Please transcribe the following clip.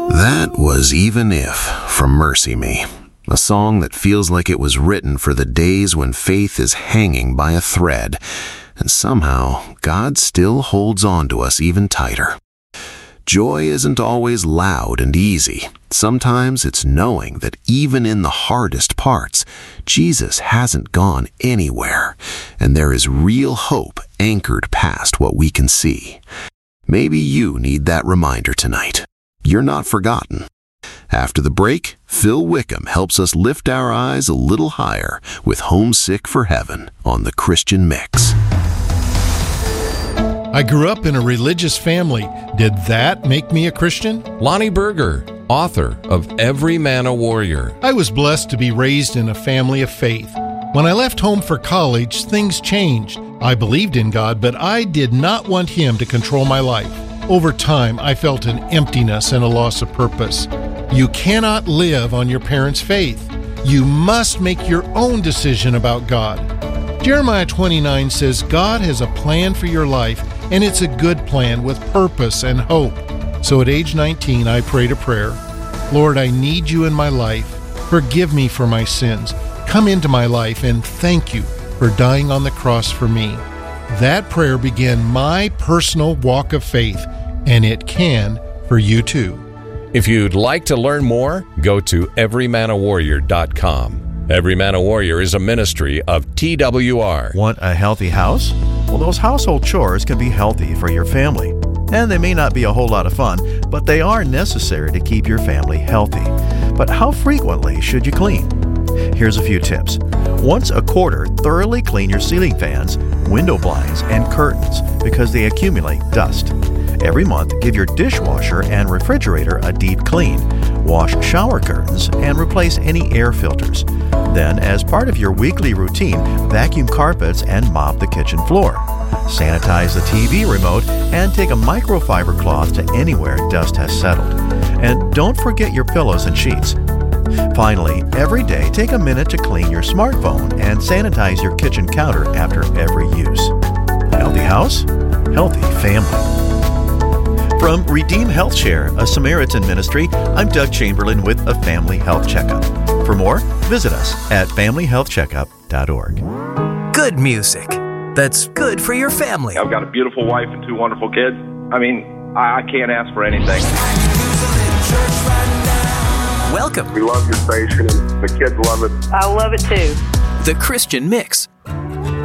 That was Even If from Mercy Me, a song that feels like it was written for the days when faith is hanging by a thread, and somehow God still holds on to us even tighter. Joy isn't always loud and easy. Sometimes it's knowing that even in the hardest parts, Jesus hasn't gone anywhere, and there is real hope anchored past what we can see. Maybe you need that reminder tonight. You're not forgotten. After the break, Phil Wickham helps us lift our eyes a little higher with Homesick for Heaven on The Christian Mix. I grew up in a religious family. Did that make me a Christian? Lonnie Berger, author of Every Man a Warrior. I was blessed to be raised in a family of faith. When I left home for college, things changed. I believed in God, but I did not want Him to control my life. Over time, I felt an emptiness and a loss of purpose. You cannot live on your parents' faith. You must make your own decision about God. Jeremiah 29 says God has a plan for your life, and it's a good plan with purpose and hope. So at age 19, I prayed a prayer. Lord, I need you in my life. Forgive me for my sins. Come into my life, and thank you for dying on the cross for me. That prayer began my personal walk of faith, and it can for you too. If you'd like to learn more, go to everymanawarrior.com. Every Man a Warrior is a ministry of TWR. Want a healthy house? Well, those household chores can be healthy for your family. And they may not be a whole lot of fun, but they are necessary to keep your family healthy. But how frequently should you clean? Here's a few tips. Once a quarter, thoroughly clean your ceiling fans, window blinds, and curtains because they accumulate dust. Every month, give your dishwasher and refrigerator a deep clean. Wash shower curtains and replace any air filters. Then, as part of your weekly routine, vacuum carpets and mop the kitchen floor. Sanitize the TV remote and take a microfiber cloth to anywhere dust has settled. And don't forget your pillows and sheets. Finally, every day take a minute to clean your smartphone and sanitize your kitchen counter after every use. Healthy house, healthy family. From Redeem Health Share, a Samaritan ministry, I'm Doug Chamberlain with a Family Health Checkup. For more, visit us at familyhealthcheckup.org. Good music that's good for your family. I've got a beautiful wife and 2 wonderful kids. I mean, I can't ask for anything. Welcome. We love your station, and the kids love it. I love it too. The Christian Mix